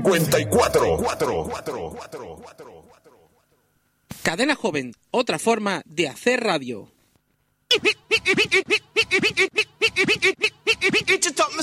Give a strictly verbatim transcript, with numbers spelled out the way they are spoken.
cincuenta y cuatro. Cadena Joven, otra forma de hacer radio.